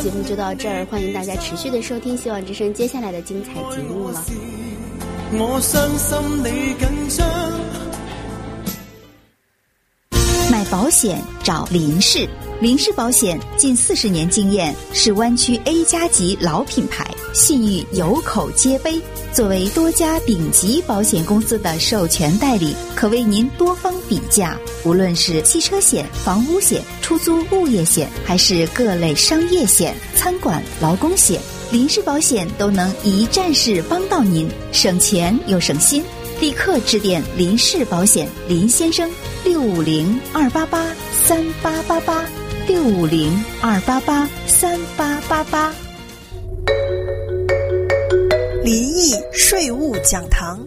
节目就到这儿，欢迎大家持续的收听希望之声接下来的精彩节目了。 我相信你緊張。 买保险找林氏，林氏保险近40年经验，是湾区 A 加级老品牌，信誉有口皆碑。作为多家顶级保险公司的授权代理，可为您多方比价。无论是汽车险、房屋险、出租物业险，还是各类商业险、餐馆、劳工险，林氏保险都能一站式帮到您，省钱又省心。立刻致电林氏保险林先生650-288-3888 650-288-3888。 离异税务讲堂，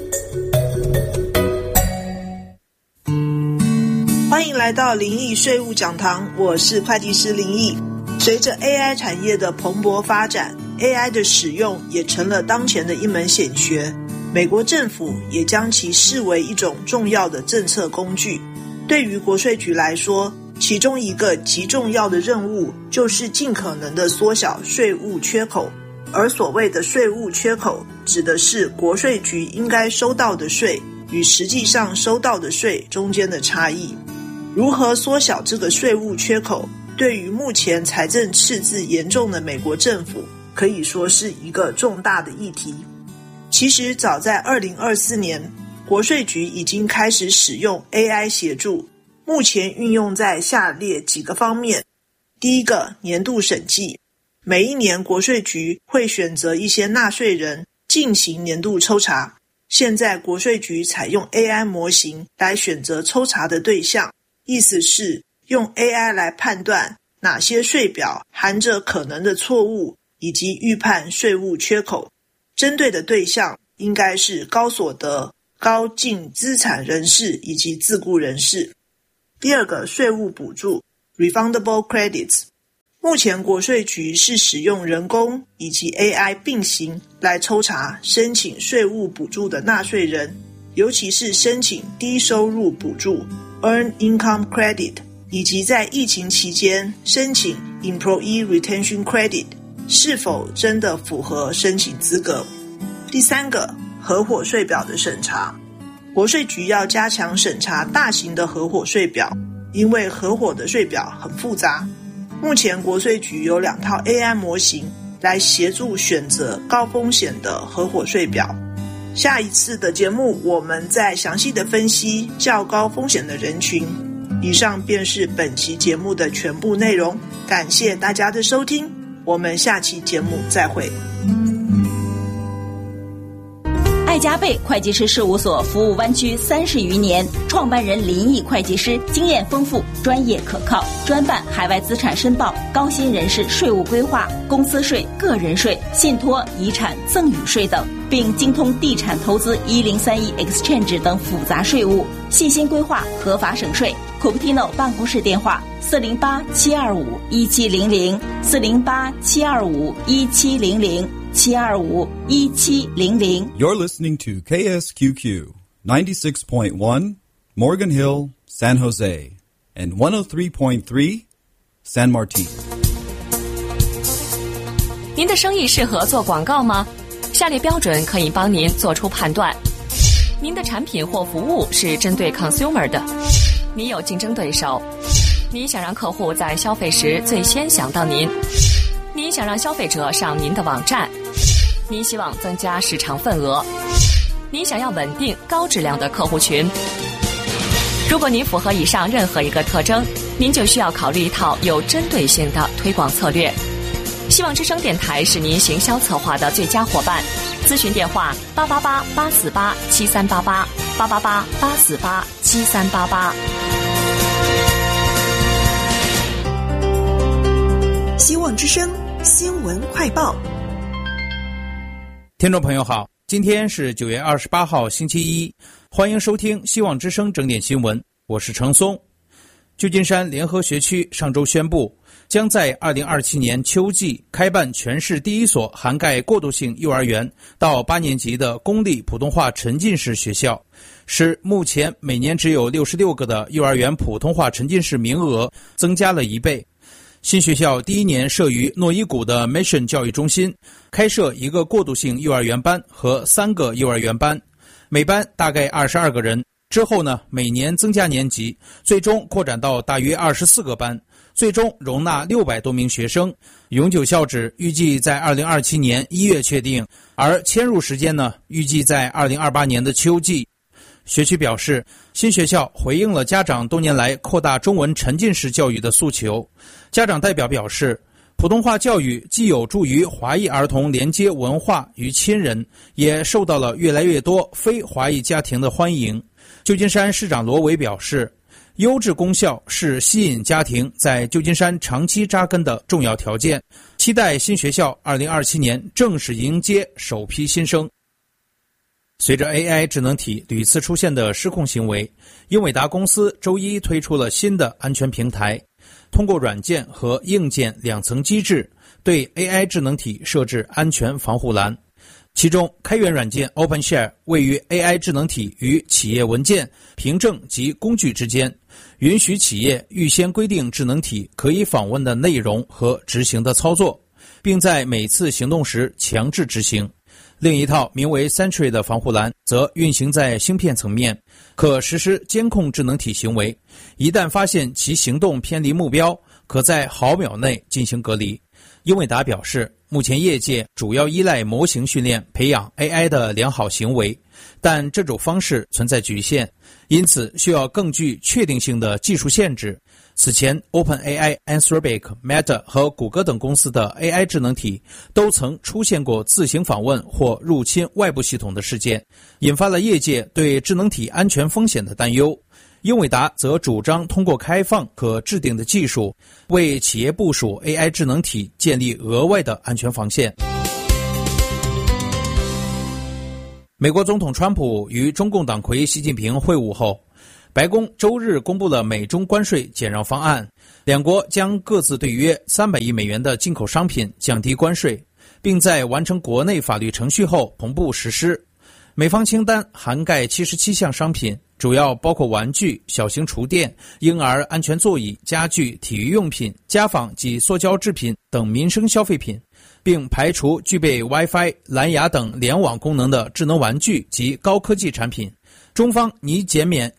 欢迎来到灵异税务讲堂，我是会计师林毅。随着 AI 产业的蓬勃发展， AI 的使用也成了当前的一门显学，美国政府也将其视为一种重要的政策工具。对于国税局来说，其中一个极重要的任务就是尽可能的缩小税务缺口。而所谓的税务缺口，指的是国税局应该收到的税与实际上收到的税中间的差异。如何缩小这个税务缺口，对于目前财政赤字严重的美国政府，可以说是一个重大的议题。其实早在2024年，国税局已经开始使用 AI 协助，目前运用在下列几个方面。第一个，年度审计。每一年国税局会选择一些纳税人进行年度抽查，现在国税局采用 AI 模型来选择抽查的对象，意思是用 AI 来判断哪些税表含着可能的错误，以及预判税务缺口。针对的对象应该是高所得、高净资产人士以及自雇人士。第二个，税务补助 Refundable Credits。目前国税局是使用人工以及 AI 并行来抽查申请税务补助的纳税人，尤其是申请低收入补助 Earned Income Credit， 以及在疫情期间申请 Employee Retention Credit 是否真的符合申请资格。第三个，合伙税表的审查。国税局要加强审查大型的合伙税表，因为合伙的税表很复杂。目前国税局有2套 AI 模型来协助选择高风险的合伙税表。下一次的节目我们再详细的分析较高风险的人群。以上便是本期节目的全部内容，感谢大家的收听，我们下期节目再会。 爱加倍会计师事务所服务湾区30余年，创办人林毅会计师经验丰富，专业可靠，专办海外资产申报、高薪人士税务规划、公司税、个人税、信托、遗产、赠与税等，并精通地产投资1031 Exchange 等复杂税务，细心规划，合法省税。Cupertino 办公室电话408-725-1700 408-725-1700 725-1700。 You're listening to KSQQ 96.1 Morgan Hill, San Jose, and 103.3 San Martin。 您的生意适合做广告吗？下列标准可以帮您做出判断。您的产品或服务是针对 consumer 的，你有竞争对手，你想让客户在消费时最先想到您，你想让消费者上您的网站，你希望增加市场份额，你想要稳定高质量的客户群。如果您符合以上任何一个特征，您就需要考虑一套有针对性的推广策略。希望之声电台是您行销策划的最佳伙伴。咨询电话888-848-7388 888-848-7388。 希望之声新闻快报。 听众朋友好，今天是9月28号星期一，欢迎收听希望之声整点新闻，我是程松。旧金山联合学区上周宣布，将在2027年秋季开办全市第一所涵盖过渡性幼儿园到8年级的公立普通话沉浸式学校，使目前每年只有66个的幼儿园普通话沉浸式名额增加了1倍。 新学校第一年设于诺伊谷的 Mission 教育中心，开设一个过渡性幼儿园班和3个幼儿园班，每班大概22个人。之后呢，每年增加年级，最终扩展到大约24个班，最终容纳600多名学生。永久校址预计在2027年1月确定，而迁入时间呢，预计在2028年的秋季。学区表示，新学校回应了家长多年来扩大中文沉浸式教育的诉求。家长代表表示，普通话教育既有助于华裔儿童连接文化与亲人，也受到了越来越多非华裔家庭的欢迎。旧金山市长罗维表示，优质公校是吸引家庭在旧金山长期扎根的重要条件，期待新学校2027年正式迎接首批新生。随着 AI 智能体屡次出现的失控行为，英伟达公司周一推出了新的安全平台，通过软件和硬件2层机制，对 AI 智能体设置安全防护栏。其中，开源软件 OpenShare 位于 AI 智能体与企业文件、凭证及工具之间，允许企业预先规定智能体可以访问的内容和执行的操作，并在每次行动时强制执行。另一套名为 Sentry 的防护栏则运行在芯片层面，可实施监控智能体行为，一旦发现其行动偏离目标，可在毫秒内进行隔离。英伟达表示，目前业界主要依赖模型训练培养 AI 的良好行为，但这种方式存在局限，因此需要更具确定性的技术限制。此前 OpenAI、Anthropic、Meta 和谷歌等公司的 AI 智能体都曾出现过自行访问或入侵外部系统的事件，引发了业界对智能体安全风险的担忧。英伟达则主张通过开放可制定的技术，为企业部署 AI 智能体建立额外的安全防线。美国总统川普与中共党魁习近平会晤后，白宫周日公布了美中关税减让方案，两国将各自对约300亿美元的进口商品降低关税，并在完成国内法律程序后同步实施。美方清单涵盖77项商品，主要包括玩具、小型厨电、婴儿安全座椅、家具、体育用品、家纺及塑胶制品等民生消费品，并排除具备 Wi-Fi、蓝牙等联网功能的智能玩具及高科技产品。中方拟减免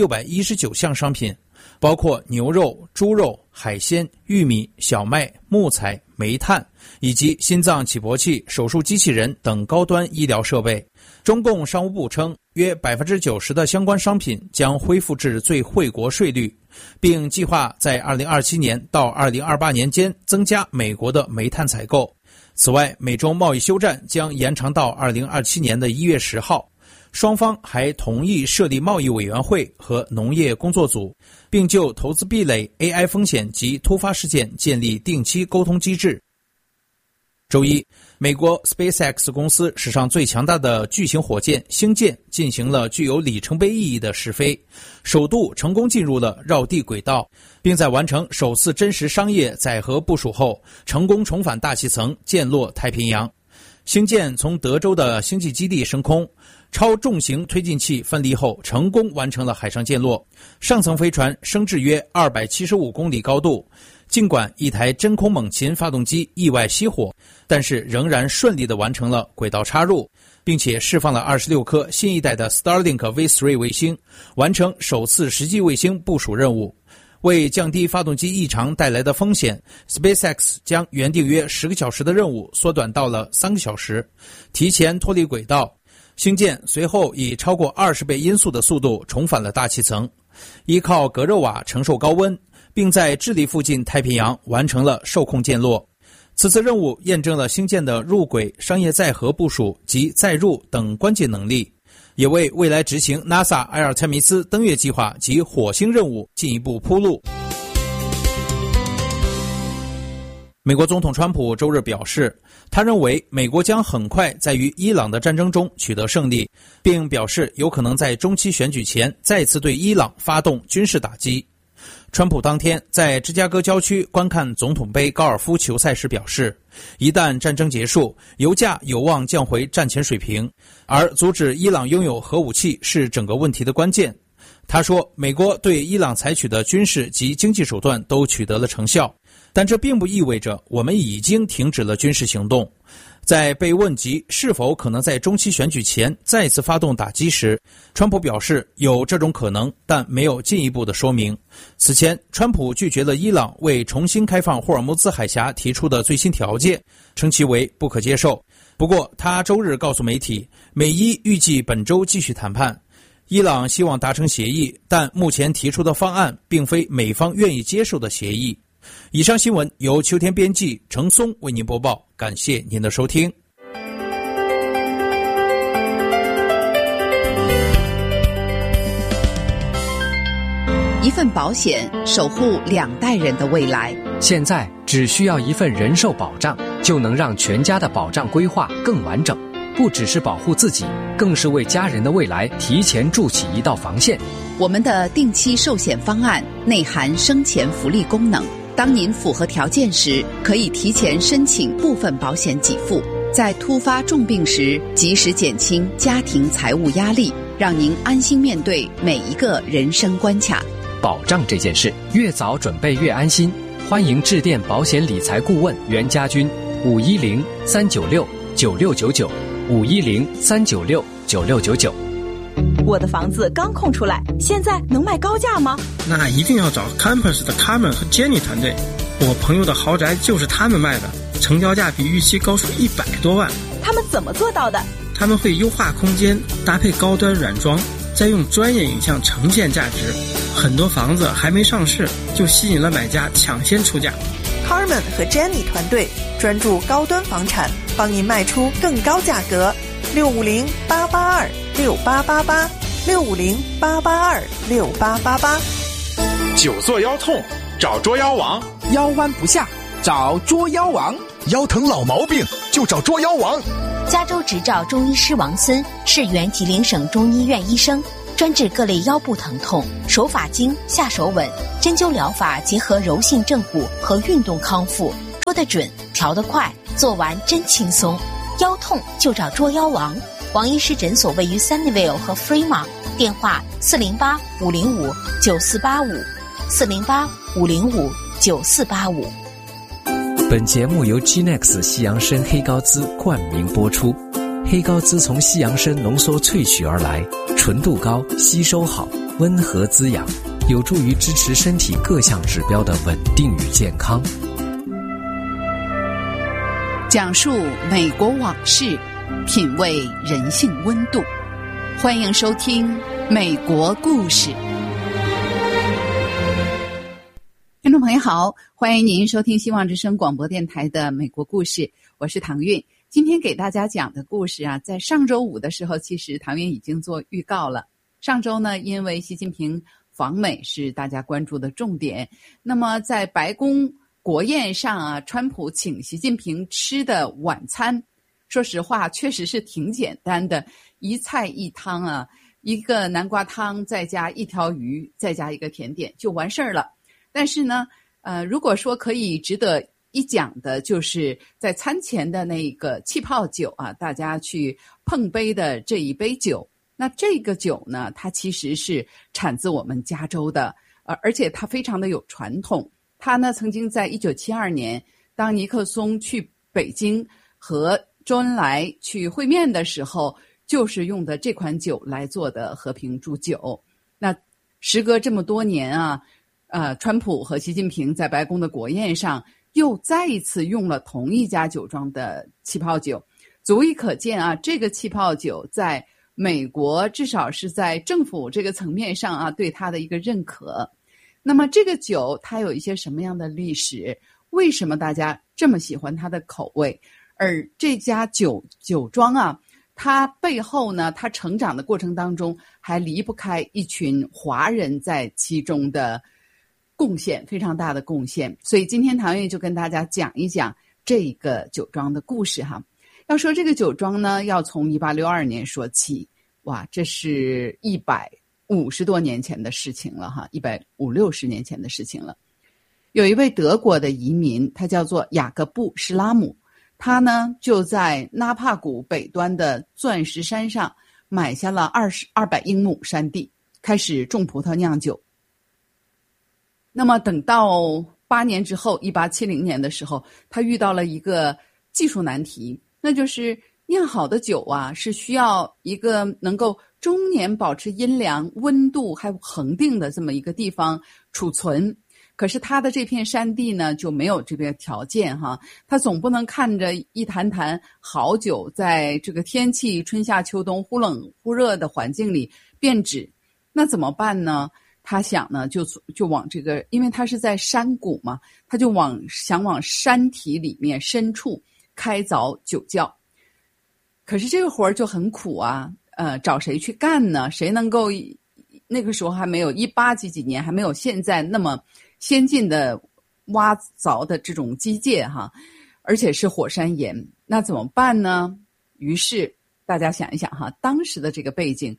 1619项商品，包括牛肉、猪肉、海鲜、玉米、小麦、木材、煤炭以及心脏起搏器、手术机器人等高端医疗设备。中共商务部称，约 90% 的相关商品将恢复至最惠国税率，并计划在2027年到2028年间增加美国的煤炭采购。此外，美中贸易休战将延长到2027年的1月10号。双方还同意设立贸易委员会和农业工作组，并就投资壁垒、AI 风险及突发事件建立定期沟通机制。周一，美国 SpaceX 公司史上最强大的巨型火箭星舰进行了具有里程碑意义的试飞，首度成功进入了绕地轨道，并在完成首次真实商业载荷部署后，成功重返大气层，降落太平洋。星舰从德州的星际基地升空，超重型推进器分离后成功完成了海上降落，上层飞船升至约275公里高度。尽管一台真空猛禽发动机意外熄火，但是仍然顺利地完成了轨道插入，并且释放了26颗新一代的 Starlink V3 卫星，完成首次实际卫星部署任务。为降低发动机异常带来的风险， SpaceX 将原定约10个小时的任务缩短到了3个小时，提前脱离轨道。星舰随后以超过20倍音速的速度重返了大气层，依靠隔热瓦承受高温，并在智利附近太平洋完成了受控降落。此次任务验证了星舰的入轨、商业载荷部署及载入等关键能力，也为未来执行 NASA 埃尔蔡密斯登月计划及火星任务进一步铺路。美国总统川普周日表示，他认为美国将很快在与伊朗的战争中取得胜利，并表示有可能在中期选举前再次对伊朗发动军事打击。川普当天在芝加哥郊区观看总统杯高尔夫球赛时表示，一旦战争结束，油价有望降回战前水平，而阻止伊朗拥有核武器是整个问题的关键。他说，美国对伊朗采取的军事及经济手段都取得了成效， 但这并不意味着我们已经停止了军事行动。在被问及是否可能在中期选举前再次发动打击时，川普表示有这种可能，但没有进一步的说明。此前，川普拒绝了伊朗为重新开放霍尔木兹海峡提出的最新条件，称其为不可接受。不过，他周日告诉媒体，美伊预计本周继续谈判。伊朗希望达成协议，但目前提出的方案并非美方愿意接受的协议。以上新闻由秋天编辑，程松为您播报，感谢您的收听。 一份保险守护2代人的未来。 现在只需要一份人寿保障，就能让全家的保障规划更完整，不只是保护自己，更是为家人的未来提前筑起一道防线。 我们的定期寿险方案内含生前福利功能，当您符合条件时，可以提前申请部分保险给付，在突发重病时及时减轻家庭财务压力，让您安心面对每一个人生关卡。 保障这件事，越早准备越安心。欢迎致电保险理财顾问袁家军510-396-9699，510-396-9699。 我的房子刚空出来，现在能卖高价吗？ 那一定要找 Campus 的 Carmen 和 Jenny 团队。我朋友的豪宅就是他们卖的，成交价比预期高出100多万。 他们怎么做到的？ 他们会优化空间，搭配高端软装，再用专业影像呈现价值。很多房子还没上市，就吸引了买家抢先出价。 Carmen 和 Jenny 团队专注高端房产，帮您卖出更高价格。650-882-6888，650-882-6888。 久坐腰痛，找捉妖王； 腰弯不下，找捉妖王； 腰疼老毛病，就找捉妖王。 加州执照中医师王森是原吉林省中医院医生，专治各类腰部疼痛，手法精，下手稳，针灸疗法结合柔性正骨和运动康复，捉得准，调得快，做完真轻松。腰痛就找捉妖王。王医师诊所位于 Sunnyvale 和 Fremont， 电话408-505-9485，408-505-9485。 本节目由 Genex 西洋参黑膏滋冠名播出。黑膏滋从西洋参浓缩萃取而来，纯度高，吸收好，温和滋养，有助于支持身体各项指标的稳定与健康。 讲述美国往事，品味人性温度。欢迎收听《美国故事》。听众朋友好，欢迎您收听希望之声广播电台的《美国故事》，我是唐韵。今天给大家讲的故事啊，在上周五的时候，其实唐韵已经做预告了。上周呢，因为习近平访美是大家关注的重点，那么在白宫国宴上啊，川普请习近平吃的晚餐，说实话确实是挺简单的，一菜一汤啊，一个南瓜汤再加一条鱼，再加一个甜点就完事儿了。但是呢，如果说可以值得一讲的，就是在餐前的那个气泡酒啊，大家去碰杯的这一杯酒。那这个酒呢，它其实是产自我们加州的，而且它非常的有传统。它呢，曾经在1972年，当尼克松去北京和周恩来去会面的时候，就是用的这款酒来做的和平祝酒。那时隔这么多年啊，川普和习近平在白宫的国宴上又再一次用了同一家酒庄的气泡酒，足以可见啊，这个气泡酒在美国至少是在政府这个层面上啊，对它的一个认可。那么这个酒它有一些什么样的历史？为什么大家这么喜欢它的口味？而这家酒庄啊，它背后呢，它成长的过程当中还离不开一群华人在其中的贡献，非常大的贡献。所以今天唐韵就跟大家讲一讲这个酒庄的故事哈。要说这个酒庄呢，要从1862年说起，哇，这是150多年前的事情了哈，150-160年前的事情了。有一位德国的移民，他叫做雅各布·施拉姆，他呢就在纳帕谷北端的钻石山上买下了200英亩山地，开始种葡萄酿酒。那么等到 8年之后，1870年的时候，他遇到了一个技术难题，那就是酿好的酒啊，是需要一个能够终年保持阴凉、温度还有恒定的这么一个地方储存。可是他的这片山地呢，就没有这个条件哈，他总不能看着一坛坛好酒在这个天气春夏秋冬忽冷忽热的环境里变质，那怎么办呢？他想呢，就往这个，因为他是在山谷嘛，他就想往山体里面深处开凿酒窖。可是这个活儿就很苦啊，找谁去干呢？谁能够？那个时候还没有18几年，还没有现在那么先进的挖凿的这种机械哈，而且是火山岩，那怎么办呢？于是大家想一想哈，当时的这个背景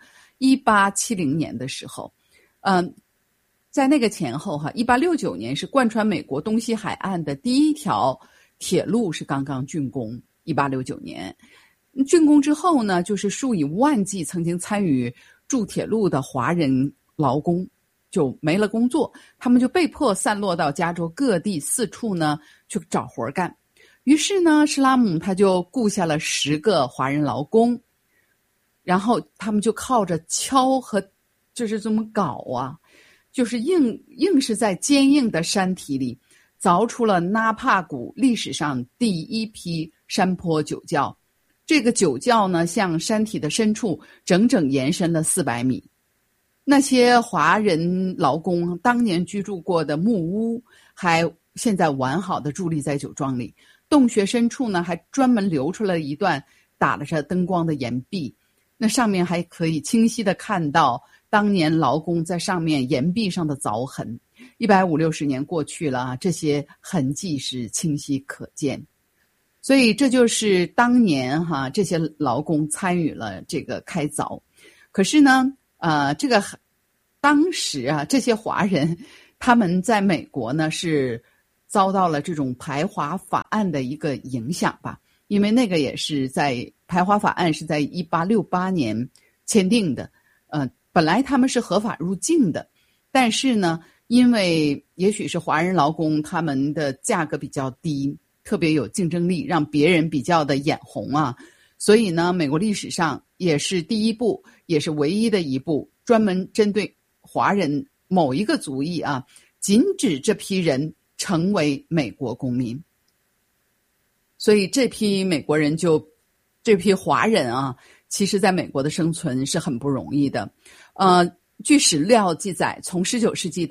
，1870年的时候，在那个前后哈，1869年是贯穿美国东西海岸的第一条铁路是刚刚竣工，1869年竣工之后呢，就是数以万计曾经参与筑铁路的华人劳工就没了工作，他们就被迫散落到加州各地四处呢去找活干。于是呢，施拉姆他就雇下了10个华人劳工，然后他们就靠着敲和就是这么搞啊，就是硬是在坚硬的山体里凿出了纳帕谷历史上第一批山坡酒窖。这个酒窖呢，向山体的深处整整延伸了400米。那些华人劳工当年居住过的木屋，还现在完好的伫立在酒庄里。洞穴深处呢，还专门留出了一段打着灯光的岩壁，那上面还可以清晰地看到当年劳工在上面岩壁上的凿痕。150-160年过去了啊，这些痕迹是清晰可见。所以这就是当年哈，这些劳工参与了这个开凿。可是呢，这个当时啊，这些华人他们在美国呢是遭到了这种排华法案的一个影响吧，因为那个也是在排华法案是在1868年签订的，本来他们是合法入境的，但是呢，因为也许是华人劳工他们的价格比较低，特别有竞争力，让别人比较的眼红啊，所以呢，美国历史上也是第一部，也是唯一的一部专门针对华人某一个族裔啊，禁止这批人成为美国公民。所以这批美国人这批华人啊，其实在美国的生存是很不容易的。据史料记载，从19世纪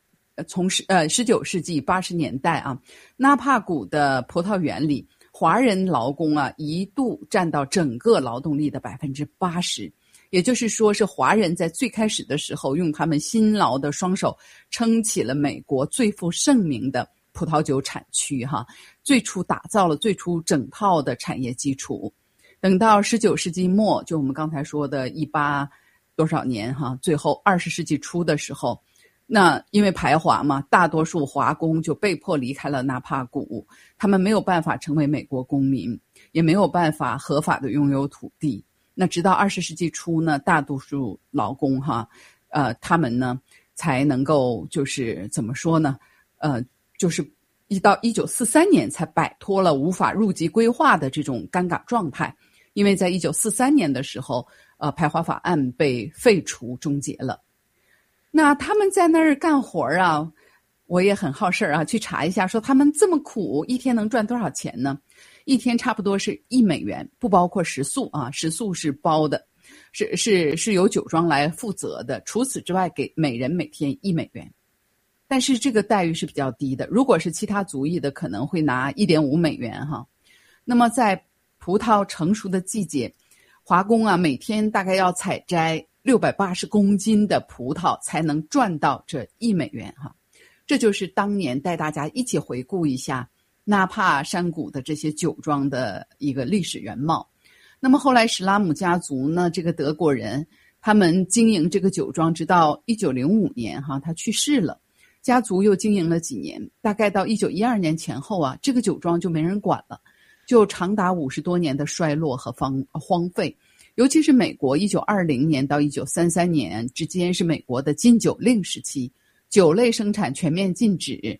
80年代啊，纳帕谷的葡萄园里，华人劳工啊一度占到整个劳动力的80%，也就是说是华人在最开始的时候用他们辛劳的双手撑起了美国最负盛名的葡萄酒产区哈，最初打造了最初整套的产业基础。等到19世纪末，就我们刚才说的18多少年哈，最后20世纪初的时候，那因为排华嘛，大多数华工就被迫离开了纳帕谷，他们没有办法成为美国公民，也没有办法合法的拥有土地。那直到20世纪初呢，大多数劳工哈，他们呢才能够就是怎么说呢，就是一到1943年才摆脱了无法入籍规划的这种尴尬状态，因为在1943年的时候，排华法案被废除终结了。那他们在那儿干活啊，我也很好事啊，去查一下，说他们这么苦，一天能赚多少钱呢？一天差不多是1美元，不包括食宿啊，食宿是包的，是由酒庄来负责的。除此之外，给每人每天1美元，但是这个待遇是比较低的。如果是其他族裔的，可能会拿1.5美元哈。那么在葡萄成熟的季节，华工啊每天大概要采摘680公斤的葡萄才能赚到这1美元哈。这就是当年带大家一起回顾一下纳帕山谷的这些酒庄的一个历史原貌。那么后来史拉姆家族呢，这个德国人，他们经营这个酒庄直到1905年哈，他去世了，家族又经营了几年，大概到1912年前后啊，这个酒庄就没人管了，就长达50多年的衰落和荒废。尤其是美国1920年到1933年之间是美国的禁酒令时期，酒类生产全面禁止，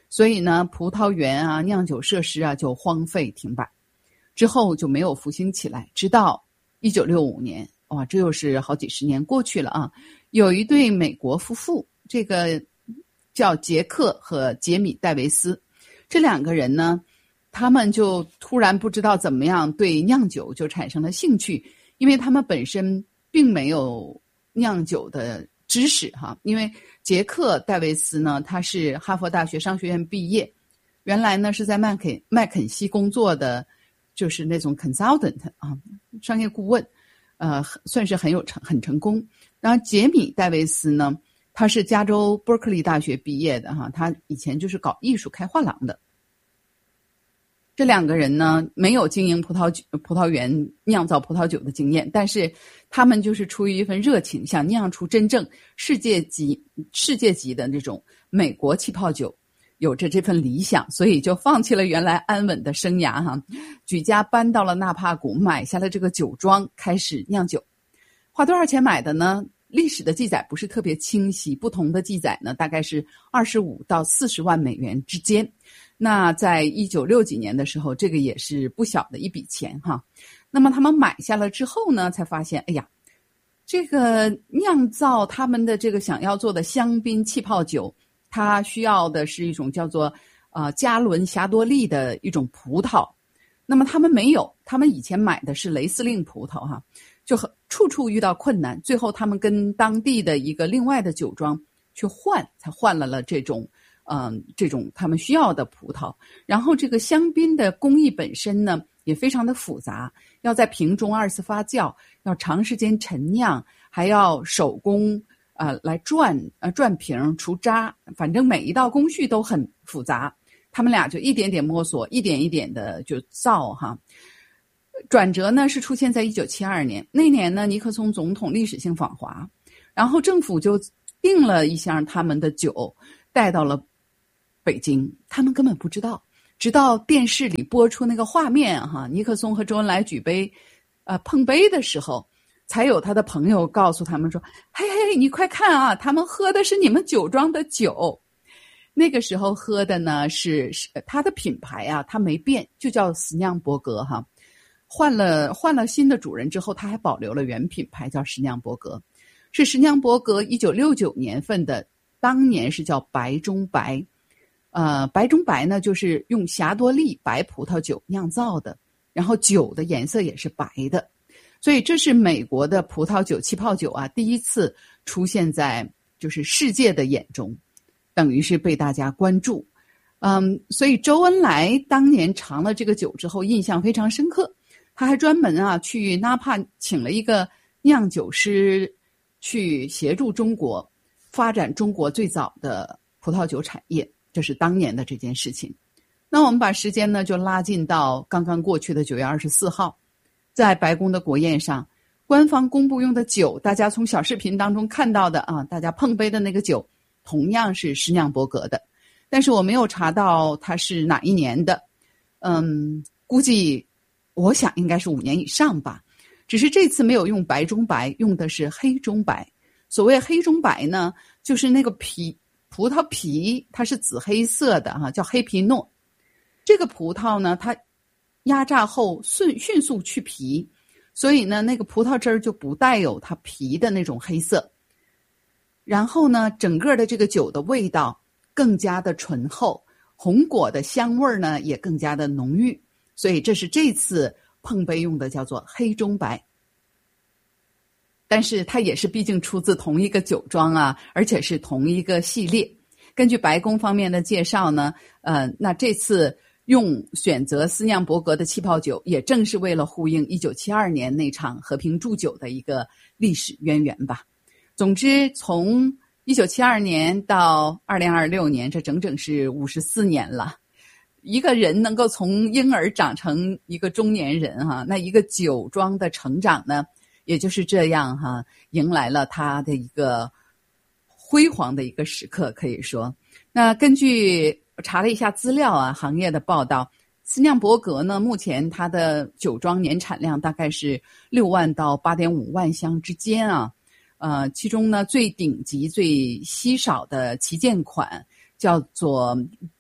所以呢，葡萄园啊、酿酒设施啊就荒废停摆，之后就没有复兴起来。直到1965年，哇，这又是好几十年过去了啊！有一对美国夫妇，这个叫杰克和杰米·戴维斯，这两个人呢，他们就突然不知道怎么样对酿酒就产生了兴趣，因为他们本身并没有酿酒的知识哈。因为杰克·戴维斯呢，他是哈佛大学商学院毕业，原来呢是在麦肯锡工作的，就是那种 consultant 啊，商业顾问，算是很成功。然后杰米·戴维斯呢，他是加州伯克利大学毕业的哈，他以前就是搞艺术开画廊的。这两个人呢，没有经营葡萄园酿造葡萄酒的经验，但是他们就是出于一份热情，想酿出真正世界级的那种美国气泡酒，有着这份理想，所以就放弃了原来安稳的生涯哈，举家搬到了纳帕谷，买下了这个酒庄，开始酿酒。花多少钱买的呢？历史的记载不是特别清晰，不同的记载呢，大概是25到40万美元之间。那在1960几年的时候，这个也是不小的一笔钱哈。那么他们买下了之后呢，才发现，哎呀，这个酿造他们的这个想要做的香槟气泡酒，它需要的是一种叫做加伦霞多丽的一种葡萄。那么他们没有，他们以前买的是雷司令葡萄哈，就处处遇到困难。最后他们跟当地的一个另外的酒庄去换，才换了这种他们需要的葡萄。然后这个香槟的工艺本身呢也非常的复杂，要在瓶中2次发酵，要长时间陈酿，还要手工来转瓶除渣，反正每一道工序都很复杂。他们俩就一点点摸索，一点一点的就造哈。转折呢是出现在1972年，那年呢尼克松总统历史性访华，然后政府就订了一箱他们的酒带到了北京，他们根本不知道，直到电视里播出那个画面哈，尼克松和周恩来举杯碰杯的时候，才有他的朋友告诉他们说，嘿嘿，你快看啊，他们喝的是你们酒庄的酒。那个时候喝的呢是它的品牌啊，它没变，就叫斯酿伯格哈。换了新的主人之后，它还保留了原品牌，叫史酿伯格，是史酿伯格1969年份的，当年是叫白中白。白中白呢就是用霞多丽白葡萄酒酿造的，然后酒的颜色也是白的，所以这是美国的葡萄酒气泡酒啊，第一次出现在就是世界的眼中，等于是被大家关注。所以周恩来当年尝了这个酒之后印象非常深刻，他还专门去纳帕请了一个酿酒师去协助中国发展中国最早的葡萄酒产业，这是当年的这件事情。那我们把时间呢就拉近到刚刚过去的9月24号，在白宫的国宴上，官方公布用的酒，大家从小视频当中看到的大家碰杯的那个酒同样是史酿伯格的，但是我没有查到它是哪一年的，估计我想应该是5年以上吧。只是这次没有用白中白，用的是黑中白。所谓黑中白呢，就是那个葡萄皮它是紫黑色的叫黑皮诺。这个葡萄呢，它压榨后迅速去皮，所以呢那个葡萄汁儿就不带有它皮的那种黑色。然后呢，整个的这个酒的味道更加的醇厚，红果的香味呢也更加的浓郁，所以这是这次碰杯用的叫做黑中白。但是它也是毕竟出自同一个酒庄而且是同一个系列。根据白宫方面的介绍呢，那这次选择斯酿伯格的气泡酒，也正是为了呼应1972年那场和平祝酒的一个历史渊源吧。总之，从1972年到2026年，这整整是54年了。一个人能够从婴儿长成一个中年人那一个酒庄的成长呢，也就是这样迎来了他的一个辉煌的一个时刻，可以说。那根据查了一下资料行业的报道，斯酿伯格呢，目前它的酒庄年产量大概是6万到8.5万箱之间其中呢最顶级最稀少的旗舰款叫做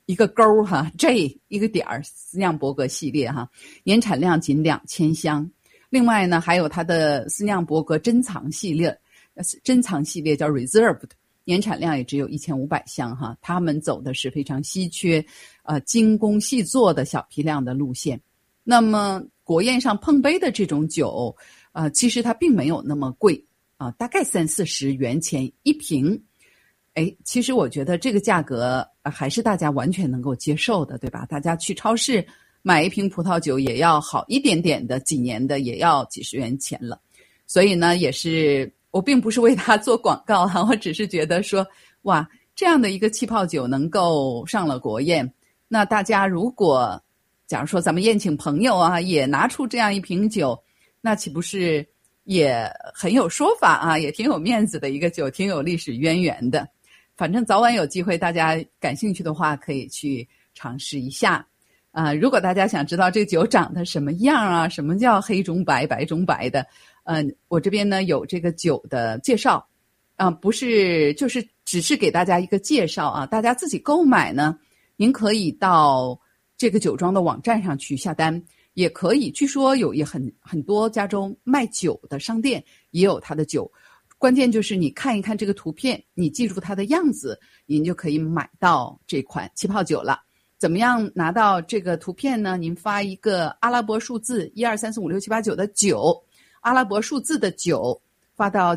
一个勾哈 J 一个点斯酿伯格系列哈，年产量仅2000箱。另外呢，还有它的斯酿伯格珍藏系列叫 Reserved， 年产量也只有1500箱哈。他们走的是非常稀缺精工细作的小批量的路线。那么国宴上碰杯的这种酒其实它并没有那么贵大概30-40元钱一瓶。其实我觉得这个价格还是大家完全能够接受的，对吧？大家去超市买一瓶葡萄酒也要好一点点的，几年的也要几十元钱了。所以呢，也是我并不是为它做广告我只是觉得说，哇，这样的一个气泡酒能够上了国宴，那大家如果假如说咱们宴请朋友也拿出这样一瓶酒，那岂不是也很有说法也挺有面子的一个酒，挺有历史渊源的。反正早晚有机会，大家感兴趣的话可以去尝试一下如果大家想知道这个酒长得什么样什么叫黑中白白中白的我这边呢有这个酒的介绍不是就是只是给大家一个介绍大家自己购买呢，您可以到这个酒庄的网站上去下单，也可以据说有很多加州卖酒的商店也有它的酒，关键就是你看一看这个图片，你记住它的样子，您就可以买到这款气泡酒了。怎么样拿到这个图片呢？您发一个阿拉伯数字123456789的9，阿拉伯数字的9发到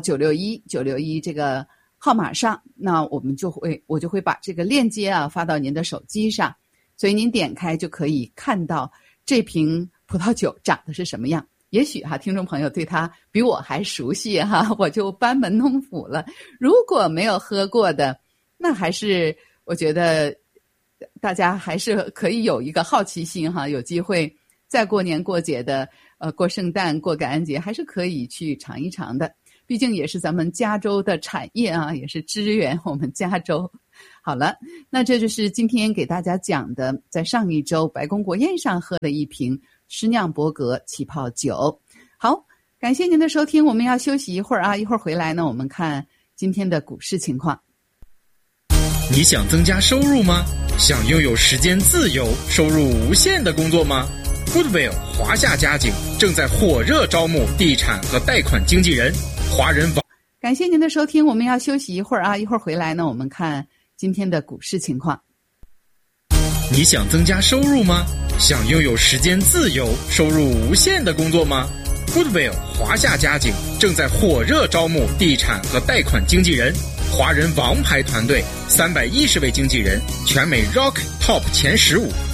961这个号码上，那我就会把这个链接发到您的手机上，所以您点开就可以看到这瓶葡萄酒长得是什么样。也许听众朋友对它比我还熟悉我就班门弄斧了。如果没有喝过的，那还是我觉得大家还是可以有一个好奇心有机会在过年过节的过圣诞过感恩节还是可以去尝一尝的，毕竟也是咱们加州的产业也是支援我们加州。好了，那这就是今天给大家讲的在上一周白宫国宴上喝的一瓶施酿伯格气泡酒。好，感谢您的收听，我们要休息一会儿一会儿回来呢，我们看今天的股市情况。 你想增加收入吗？想拥有时间自由、收入无限的工作吗？ Goodwill 华夏家景正在火热招募地产和贷款经纪人，华人网。 感谢您的收听，我们要休息一会儿一会儿回来呢，我们看今天的股市情况。 你想增加收入吗？想拥有时间自由、收入无限的工作吗？ Goodwill 华夏家景正在火热招募地产和贷款经纪人，华人王牌团队，310位经纪人，全美 Rock Top 前15。